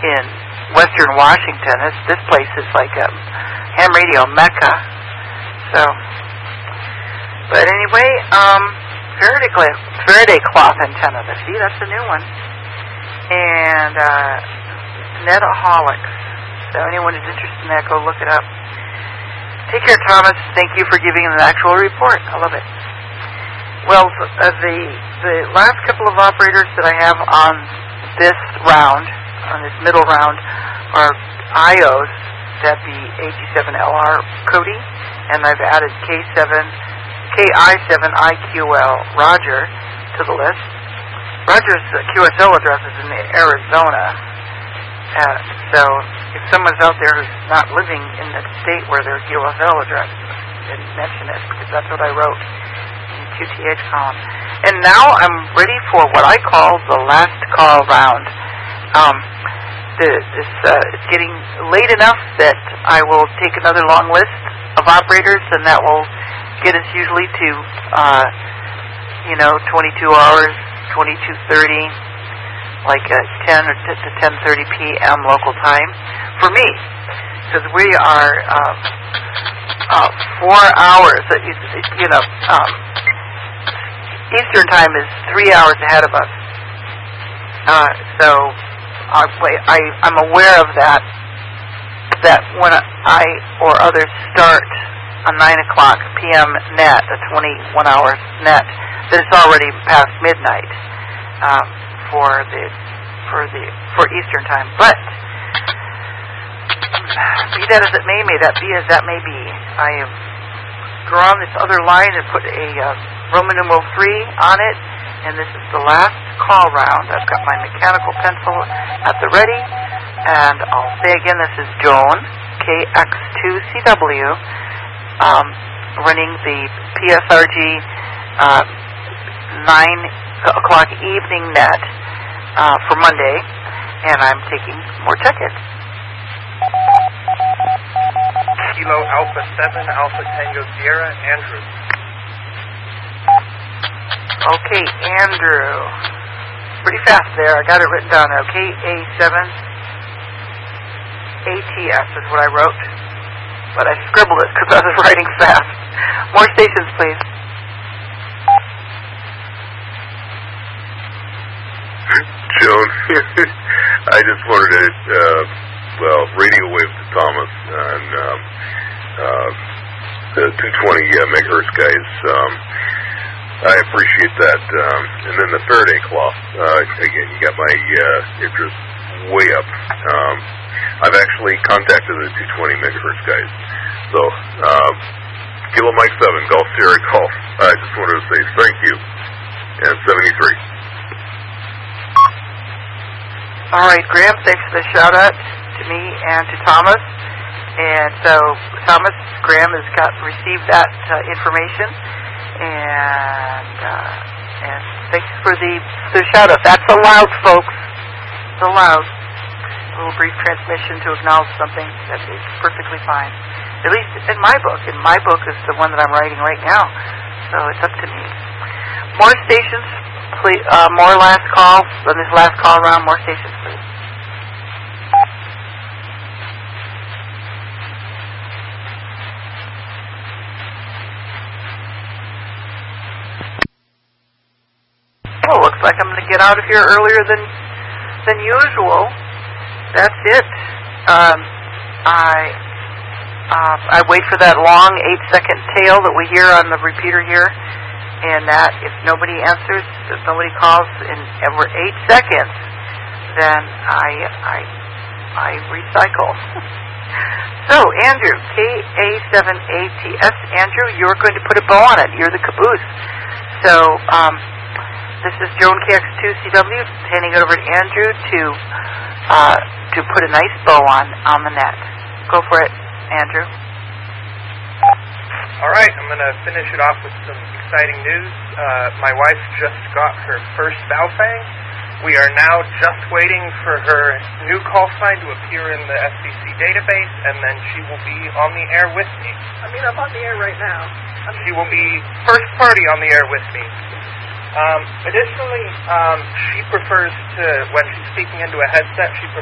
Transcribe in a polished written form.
in Western Washington. This place is like a ham radio mecca. So, but anyway, Faraday cloth antenna. See, that's a new one. And Netaholics. So anyone who's interested in that, go look it up. Take care, Thomas. Thank you for giving an actual report. I love it. Well, the last couple of operators that I have on this round, on this middle round, are IOs. That'd be AG7LR Cody, and I've added KI7IQL Roger to the list. Roger's QSL address is in Arizona, so if someone's out there who's not living in the state where their QSL address, I didn't mention it because that's what I wrote in the QTH column. And now I'm ready for what I call the last call round. It's getting late enough that I will take another long list of operators, and that will get us usually to 22 hours, 22:30, like 10 or to 10:30 p.m. local time for me, because we are 4 hours. Eastern time is 3 hours ahead of us. So I'm aware of that. That when I or others start a 9 o'clock p.m. net, a 21 hours net, that it's already past midnight for Eastern time. But be that as it may be, I have drawn this other line and put a Roman numeral 3 on it, and this is the last call round. I've got my mechanical pencil at the ready, and I'll say again, this is Joan, KX2CW, running the PSRG 9 o'clock evening net for Monday, and I'm taking more check-ins. Kilo Alpha 7, Alpha Tango Sierra, Andrew. Okay, Andrew. Pretty fast there. I got it written down. Okay, A7 ATS is what I wrote, but I scribbled it because I was writing fast. More stations, please. Joan, I just wanted to, radio wave to Thomas on the 220 megahertz guys. I appreciate that. And then the Faraday cloth, again, you got my interest way up. I've actually contacted the 220 megahertz guys. So, Kilo Mike 7, Golf Sierra Golf. I just wanted to say thank you. And 73. All right, Graham, thanks for the shout-out to me and to Thomas. And so, Thomas, Graham has received that information. And thanks for the shout-out. That's allowed, folks. It's allowed. A little brief transmission to acknowledge something. That is perfectly fine. At least in my book. And my book is the one that I'm writing right now. So it's up to me. More stations, please. More last call. On this last call round, more stations, please. Well, looks like I'm going to get out of here earlier than usual. That's it. I wait for that long 8-second tail that we hear on the repeater here, and that if nobody answers, if nobody calls in ever 8 seconds, then I recycle. So, Andrew, KA7ATS, Andrew, you're going to put a bow on it. You're the caboose. So, this is Joan KX2CW handing it over to Andrew to put a nice bow on the net. Go for it, Andrew. All right, I'm going to finish it off with some exciting news. My wife just got her first Baofeng. We are now just waiting for her new call sign to appear in the FCC database, and then she will be on the air with me. I mean, I'm on the air right now. She will be first party on the air with me. Additionally, she prefers to, when she's speaking into a headset, she